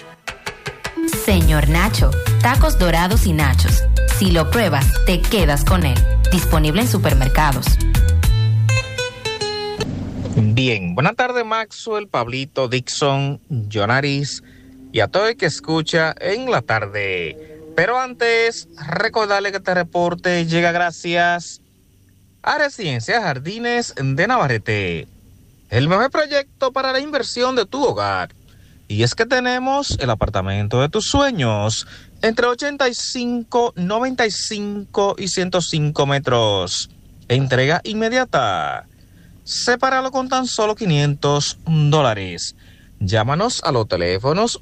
Señor Nacho, tacos dorados y nachos. Si lo pruebas, te quedas con él. Disponible en supermercados. Bien, buenas tardes Maxwell, Pablito, Dixon, Jonaris y a todo el que escucha en la tarde. Pero antes, recordarle que este reporte llega gracias a Residencia Jardines de Navarrete, el mejor proyecto para la inversión de tu hogar. Y es que tenemos el apartamento de tus sueños, entre 85, 95 y 105 metros. Entrega inmediata. Sepáralo con tan solo $500. Llámanos a los teléfonos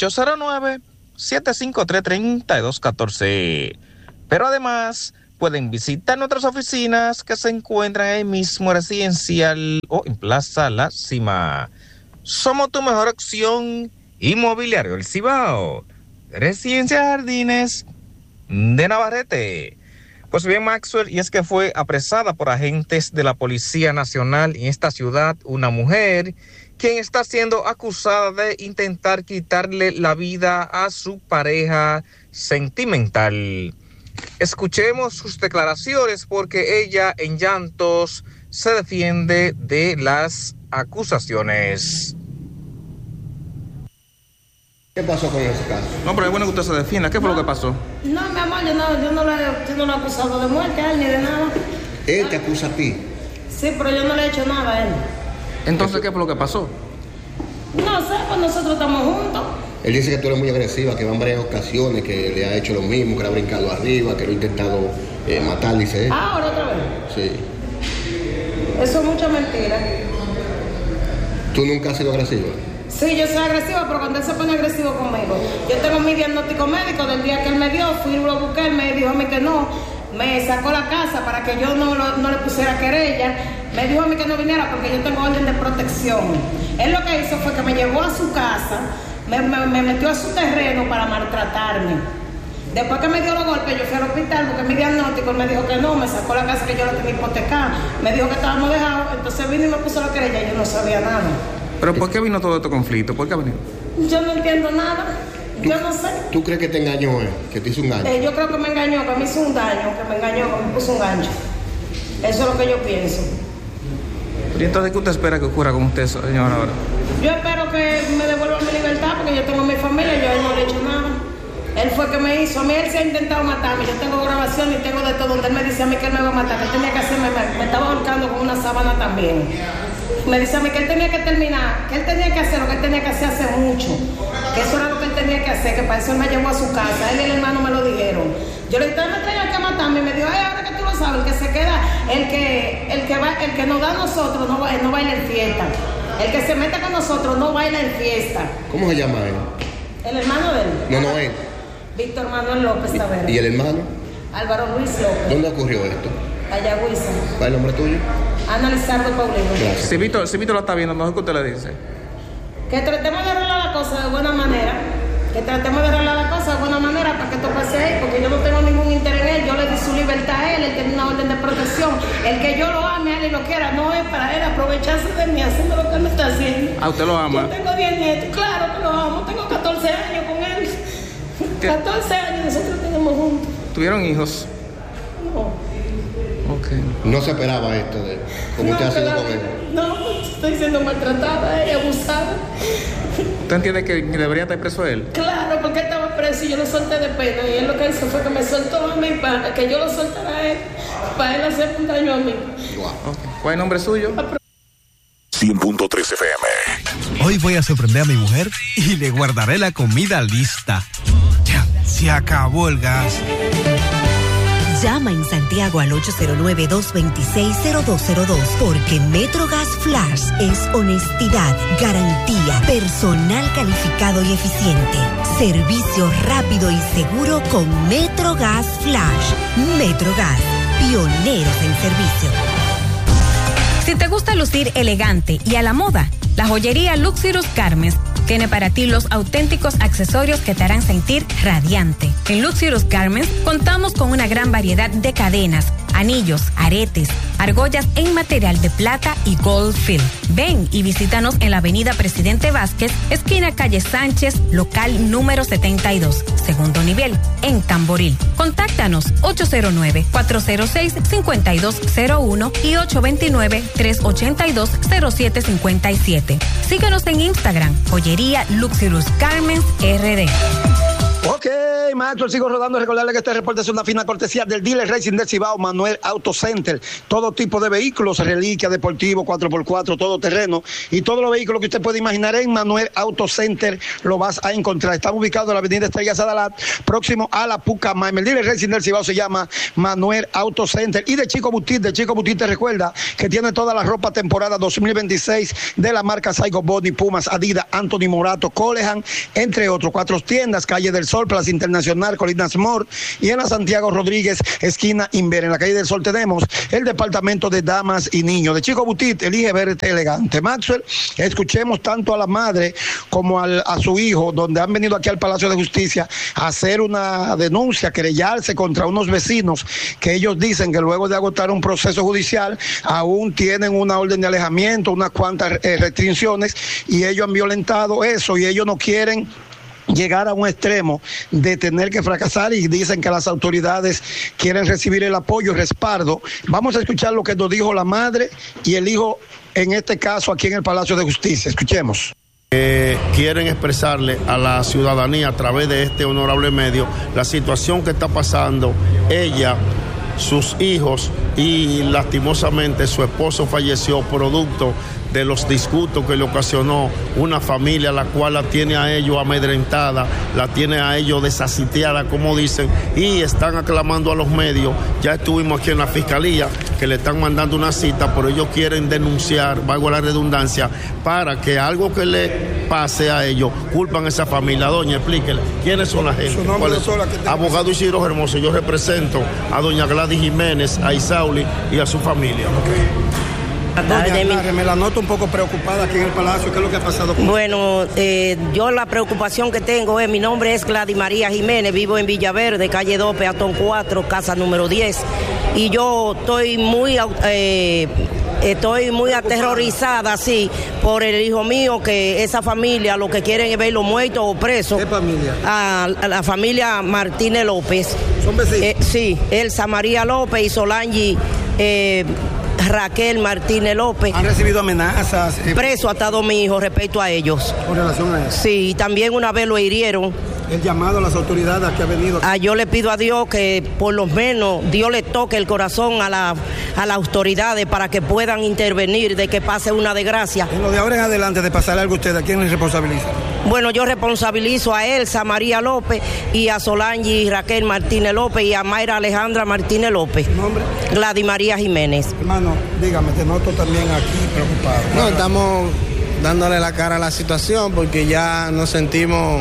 809-753-3214. Pero además, pueden visitar nuestras oficinas que se encuentran ahí mismo residencial o en Plaza La Cima. Somos tu mejor opción inmobiliario El Cibao. Residencia Jardines de Navarrete. Pues bien, Maxwell, y es que fue apresada por agentes de la Policía Nacional en esta ciudad una mujer quien está siendo acusada de intentar quitarle la vida a su pareja sentimental. Escuchemos sus declaraciones porque ella en llantos se defiende de las acusaciones. ¿Qué pasó con ese caso? No, pero es bueno que usted se defienda. ¿Qué fue lo que pasó? No, mi amor, yo no lo he acusado de muerte a él ni de nada. Él te acusa a ti. Sí, pero yo no le he hecho nada a él. Entonces, ¿qué fue lo que pasó? No sé, pues nosotros estamos juntos. Él dice que tú eres muy agresiva, que van varias ocasiones, que le ha hecho lo mismo, que le ha brincado arriba, que lo ha intentado matar, dice él. ¿Ahora otra vez? Sí. Eso es mucha mentira. ¿Tú nunca has sido agresiva? Sí, yo soy agresiva, pero cuando él se pone agresivo conmigo, yo tengo mi diagnóstico médico del día que él me dio, fui y lo busqué, él me dijo a mí que no, me sacó la casa para que yo no le pusiera querella, me dijo a mí que no viniera porque yo tengo orden de protección. Él lo que hizo fue que me llevó a su casa, me metió a su terreno para maltratarme. Después que me dio los golpes, yo fui al hospital porque mi diagnóstico, él me dijo que no, me sacó la casa que yo la tenía hipotecada, me dijo que estábamos dejados, entonces vino y me puso la querella y yo no sabía nada. ¿Pero por qué vino todo este conflicto? ¿Por qué ha venido? Yo no entiendo nada. Yo no sé. ¿Tú crees que te engañó él? ¿Que te hizo un gancho? Yo creo que me engañó, que me hizo un daño, que me engañó, que me puso un gancho. Eso es lo que yo pienso. ¿Y entonces qué usted espera que ocurra con usted, señora, ahora? Yo espero que me devuelva mi libertad porque yo tengo mi familia, yo a él no le he hecho nada. Él fue que me hizo. A mí él se ha intentado matarme. Yo tengo grabación y tengo de todo donde él me dice a mí que él me va a matar, que él tenía que hacerme, me estaba ahorcando con una sábana también. Me dice a mí que él tenía que terminar, que él tenía que hacer lo que él tenía que hacer hace mucho, que eso era lo que él tenía que hacer, que para eso él me llevó a su casa, él y el hermano me lo dijeron. Yo le dije, me traía que matarme, y me dijo, ay, ahora que tú lo sabes, el que se queda, el que nos da a nosotros no baila en fiesta, el que se mete con nosotros no baila en fiesta. ¿Cómo se llama él? El hermano de él. No, él. Víctor Manuel López Tavera. ¿Y el hermano? Álvaro Luis López. ¿Dónde ocurrió esto? Ayagüiza. ¿Cuál es el nombre tuyo? Ana Lizardo Paulino. Si Víctor lo está viendo, ¿no es que usted le dice? Que tratemos de arreglar la cosa de buena manera. Para que esto pase ahí, porque yo no tengo ningún interés en él. Yo le di su libertad a él tiene una orden de protección. El que yo lo ame a él y lo quiera, no es para él aprovecharse de mí haciendo lo que él me está haciendo. ¿A usted lo ama? Yo tengo 10 nietos, claro que lo amo. Tengo 14 años con él. ¿Qué? 14 años nosotros tenemos juntos. ¿Tuvieron hijos? No. Okay. No se esperaba esto de cómo usted ha sido con él. No, estoy siendo maltratada y abusada. ¿Usted entiende que debería estar preso él? Claro, porque él estaba preso y yo lo solté de pena. Y él lo que hizo fue que me soltó a mí para que yo lo soltara a él, para él hacer un daño a mí. Wow. Okay. ¿Cuál es el nombre suyo? 100.3 FM. Hoy voy a sorprender a mi mujer y le guardaré la comida lista. Ya, se acabó el gas. Llama en Santiago al 809-226-0202 porque MetroGas Flash es honestidad, garantía, personal calificado y eficiente, servicio rápido y seguro con MetroGas Flash. MetroGas, pioneros en servicio. Si te gusta lucir elegante y a la moda, la joyería Luxurious Garments tiene para ti los auténticos accesorios que te harán sentir radiante. En Luxurious Garments contamos con una gran variedad de cadenas, anillos, aretes, argollas en material de plata y gold fill. Ven y visítanos en la avenida Presidente Vázquez, esquina calle Sánchez, local número 72, segundo nivel, en Tamboril. Contáctanos 809-406-5201 y 829-382-0757. Síguenos en Instagram, Joyería Luxurious Garments RD. Ok, maestro, sigo rodando. Recordarle que este reporte es una fina cortesía del dealer Racing del Cibao, Manuel Auto Center. Todo tipo de vehículos, reliquia, deportivo, 4x4, todo terreno y todos los vehículos que usted puede imaginar en Manuel Auto Center lo vas a encontrar. Estamos ubicados en la avenida Estrella Sadalat, próximo a la Pucamaima. El dealer Racing del Cibao se llama Manuel Auto Center. Y de Chico Butit te recuerda que tiene toda la ropa temporada 2026 de la marca Saigo Body, Pumas, Adidas, Anthony Morato, Colehan, entre otros. 4 tiendas, Calle del Sol, Plaza Internacional, Colinas Mor, y en la Santiago Rodríguez, esquina Inver. En la Calle del Sol tenemos el departamento de damas y niños. De Chico Butit, elige verte elegante. Maxwell, escuchemos tanto a la madre como a su hijo, donde han venido aquí al Palacio de Justicia a hacer una denuncia, querellarse contra unos vecinos que ellos dicen que luego de agotar un proceso judicial aún tienen una orden de alejamiento, unas cuantas restricciones, y ellos han violentado eso y ellos no quieren llegar a un extremo de tener que fracasar, y dicen que las autoridades quieren recibir el apoyo y respaldo. Vamos a escuchar lo que nos dijo la madre y el hijo, en este caso aquí en el Palacio de Justicia. Escuchemos. Quieren expresarle a la ciudadanía a través de este honorable medio la situación que está pasando ella, sus hijos y lastimosamente su esposo falleció producto de los disgustos que le ocasionó una familia la cual la tiene a ellos amedrentada, la tiene a ellos desasitiada, como dicen, y están aclamando a los medios. Ya estuvimos aquí en la fiscalía que le están mandando una cita, pero ellos quieren denunciar, valga la redundancia, para que algo que le pase a ellos, culpan a esa familia. Doña, explíquele, ¿quiénes son la gente? Su nombre, Abogado Isidro Hermoso, yo represento a doña Gladys Jiménez, a Isauli y a su familia. Okay. Doña, me la noto un poco preocupada aquí en el Palacio. ¿Qué es lo que ha pasado con Bueno, yo la preocupación que tengo es, mi nombre es Gladys María Jiménez, vivo en Villaverde, calle 2, peatón 4, casa número 10, y yo estoy muy aterrorizada, sí, por el hijo mío, que esa familia lo que quieren es verlo muerto o preso. ¿Qué familia? A la familia Martínez López. ¿Son vecinos? Sí, Elsa María López y Solange Raquel Martínez López. ¿Han recibido amenazas? Preso hasta 2 mi hijos respecto a ellos. ¿Con relación a eso? Sí, también una vez lo hirieron. El llamado a las autoridades que ha venido. Yo le pido a Dios que por lo menos Dios le toque el corazón a las autoridades para que puedan intervenir de que pase una desgracia. En lo de ahora en adelante de pasar algo a usted, ¿a quién le responsabiliza? Bueno, yo responsabilizo a Elsa María López y a Solange Raquel Martínez López y a Mayra Alejandra Martínez López. ¿Nombre? Gladys María Jiménez. Hermano, dígame, te noto también aquí preocupado. No, estamos dándole la cara a la situación porque ya nos sentimos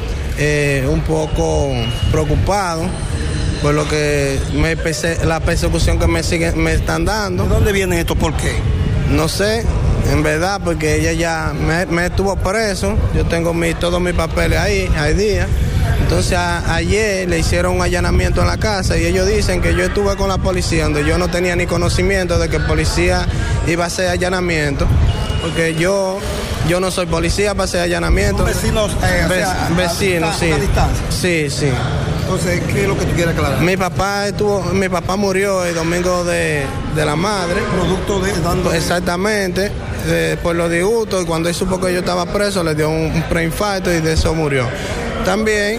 un poco preocupados por lo que la persecución que me están dando. ¿De dónde viene esto? ¿Por qué? No sé, en verdad, porque ella ya me estuvo preso. Yo tengo todos mis papeles ahí, hay días. Entonces ayer le hicieron un allanamiento en la casa y ellos dicen que yo estuve con la policía, donde yo no tenía ni conocimiento de que el policía iba a hacer allanamiento, porque yo no soy policía para hacer allanamiento. ¿Vecinos? Vecinos, sí. ¿A distancia? Sí, sí. Entonces, ¿qué es lo que tú quieres aclarar? Mi papá murió el domingo de la madre. Producto de... Exactamente, por los disgustos, y cuando él supo que yo estaba preso, le dio un preinfarto y de eso murió. También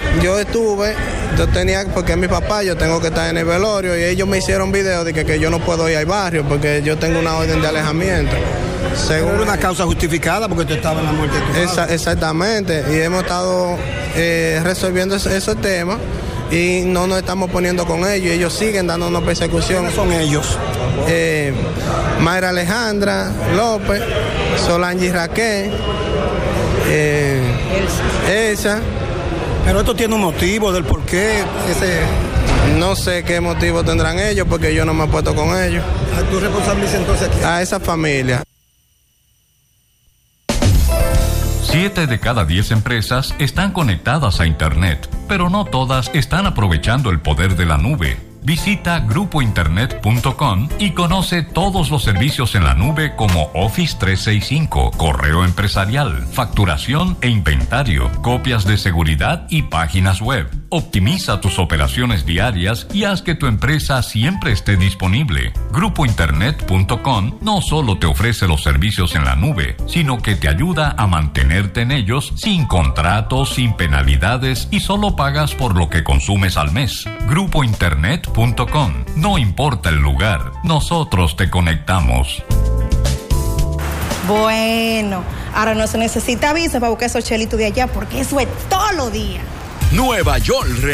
porque mi papá, yo tengo que estar en el velorio, y ellos me hicieron video de que yo no puedo ir al barrio porque yo tengo una orden de alejamiento. Según una causa justificada porque tú estabas en la muerte de tu padre. Exactamente, y hemos estado resolviendo ese tema y no nos estamos poniendo con ellos, y ellos siguen dándonos persecución. ¿Quiénes son ellos? Mayra Alejandra López, Solange Raquel, Elsa. Pero esto tiene un motivo del por qué No sé qué motivo tendrán ellos, porque yo no me he puesto con ellos. ¿Tú responsabilizas entonces aquí? A esa familia. 7 de cada 10 empresas están conectadas a Internet, pero no todas están aprovechando el poder de la nube. Visita grupointernet.com y conoce todos los servicios en la nube como Office 365, correo empresarial, facturación e inventario, copias de seguridad y páginas web. Optimiza tus operaciones diarias y haz que tu empresa siempre esté disponible. Grupointernet.com no solo te ofrece los servicios en la nube, sino que te ayuda a mantenerte en ellos sin contratos, sin penalidades y solo pagas por lo que consumes al mes. Grupointernet.com. No importa el lugar, nosotros te conectamos. Bueno, ahora no se necesita visa para buscar esos chelitos de allá porque eso es todo lo día. Nueva York